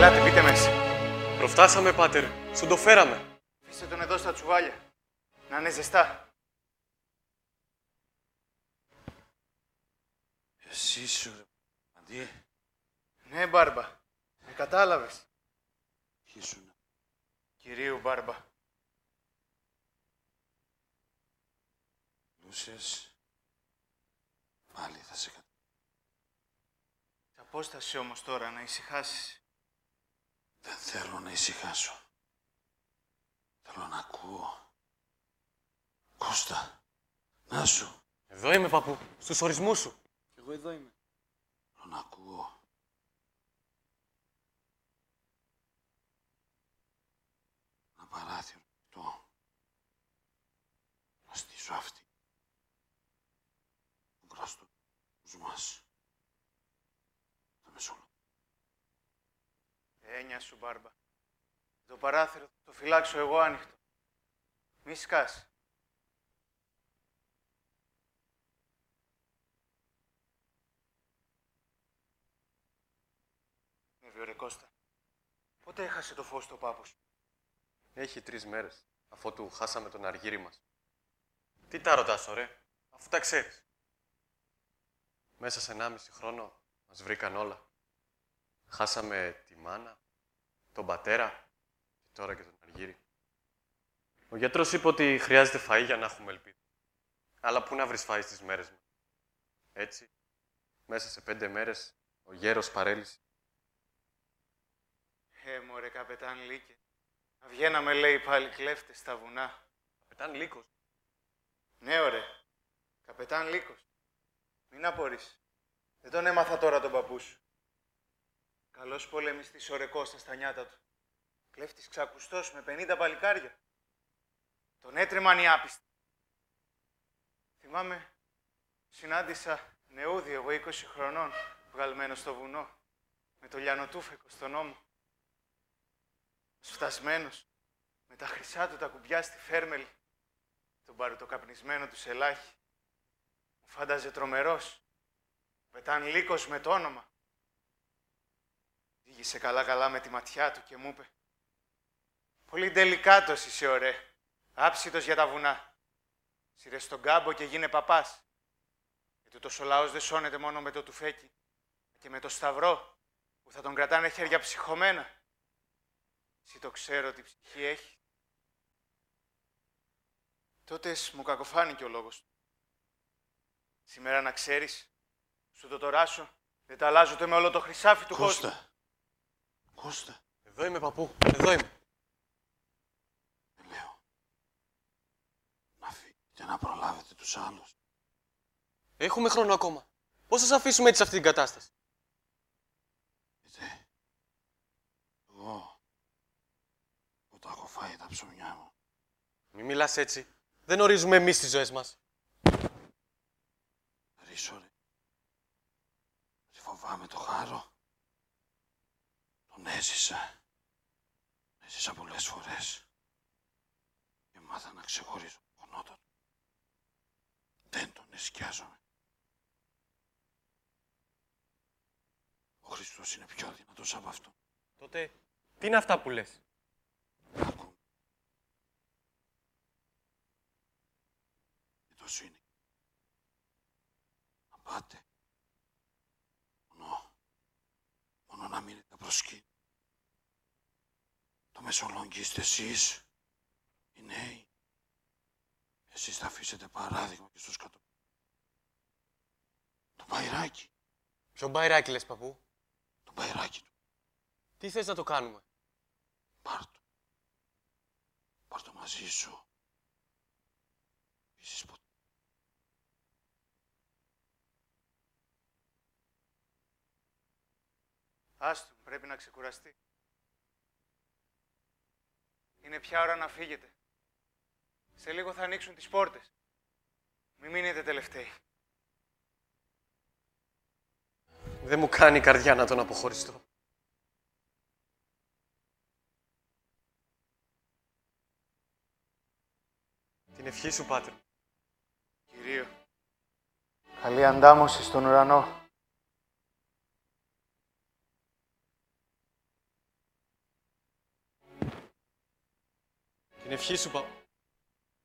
Ελάτε, μπείτε μέσα. Προφτάσαμε, πάτερ. Σου το φέραμε. Αφήστε τον εδώ στα τσουβάλια. Να είναι ζεστά. Εσύ σου, ρε Αντί. Ναι, Μπάρμπα. Με κατάλαβες. Ποιοι ήσουν? Κυρίου Μπάρμπα. Λούσες. Πάλι θα σε κατάλαβα. Σε απόσταση όμως τώρα, να ησυχάσεις. Δεν θέλω να ησυχάσω. Θέλω να ακούω. Κώστα, να σου. Εδώ είμαι, παππού. Στους ορισμούς σου. Κι εγώ εδώ είμαι. Θέλω να ακούω. Ένα παράθυρο αυτό. Να στήσω αυτή. Που κραστούν τους μας. Τα μεσόλα. Έννοια σου, Μπάρμπα. Το παράθυρο θα το φυλάξω εγώ άνοιχτο. Μη σκάς. Ρε Κώστα. Πότε έχασε το φως το πάπος? Έχει 3 μέρες, αφότου χάσαμε τον αργύρι μας. Τι τα ρωτάς, ωραία, αφού τα ξέρεις. Μέσα σε 1,5 χρόνο μας βρήκαν όλα. Χάσαμε τη μάνα, τον πατέρα και τώρα και τον αργύρι. Ο γιατρός είπε ότι χρειάζεται φαΐ για να έχουμε ελπίδα. Αλλά πού να βρεις φαΐ στις μέρες μας. Έτσι, μέσα σε 5 μέρες, ο γέρος παρέλυσε. Μωρέ, καπετάν Λίκε. Να βγαίναμε, λέει, πάλι κλέφτες στα βουνά. Καπετάν Λύκος. Ναι, ωραία. Καπετάν Λύκος. Μην απορείς. Δεν τον έμαθα τώρα τον παππού σου. Καλός πολεμιστής ο ρε Κώστα στα νιάτα του. Κλέφτης ξακουστός με 50 παλικάρια. Τον έτρεμαν οι άπιστοι. Θυμάμαι, συνάντησα νεούδι εγώ 20 χρονών, βγαλμένο στο βουνό, με το λιανοτούφεκο στον ώμο. Σφτασμένος, με τα χρυσά του τα κουμπιά στη φέρμελη, τον παρουτοκαπνισμένο του σελάχι. Μου φάνταζε τρομερός. Πετάν Λύκος με το όνομα. Δίγησε καλά-καλά με τη ματιά του και μου είπε: «Πολύ ντελικάτος είσαι, ωραία. Άψητος για τα βουνά. Σύρε στον κάμπο και γίνε παπάς. Και τούτος ο λαός δεν σώνεται μόνο με το τουφέκι, και με το σταυρό που θα τον κρατάνε χέρια ψυχωμένα. Εσύ το ξέρω τι ψυχή έχει». Τότε μου κακοφάνηκε ο λόγος του. Σήμερα να ξέρεις, σου το τοράσω, δεν τα αλλάζω ούτε με όλο το χρυσάφι του κόσμου. Κώστα. Εδώ είμαι, παππού. Εδώ είμαι. Δεν λέω. Να φύγετε να προλάβετε τους άλλους. Έχουμε χρόνο ακόμα. Πώς θα σε αφήσουμε έτσι σε αυτή την κατάσταση. Δείτε. Εγώ που τα έχω φάει τα ψωμιά μου. Μη μιλάς έτσι. Δεν ορίζουμε εμείς τις ζωές μας. Ρίσο, ρε. Δεν φοβάμαι το χάρο. Τον έζησα. Έζησα πολλές φορές. Και μάθα να ξεχωρίζω τον όντα του. Δεν τον εσκιάζομαι. Ο Χριστός είναι πιο δυνατός από αυτό. Τότε, τι είναι αυτά που λες. Ακούμε. Και τόσο είναι. Να πάτε. Μόνο να μείνετε προσκύνη. Το μεσολόγγι είστε εσείς, οι νέοι. Εσείς θα αφήσετε παράδειγμα και στους κάτω. Το μπαϊράκι. Ποιο μπαϊράκι λες, παππού. Το μπαϊράκι του. Τι θες να το κάνουμε. Πάρ' το. Πάρ' το μαζί σου. Εσείς ποτέ. Άστον, πρέπει να ξεκουραστεί. Είναι πια ώρα να φύγετε. Σε λίγο θα ανοίξουν τις πόρτες. Μην μείνετε τελευταίοι. Δεν μου κάνει η καρδιά να τον αποχωριστώ. Την ευχή σου, Πάτερ. Κυρίω, καλή αντάμωση στον ουρανό. Την ευχή σου,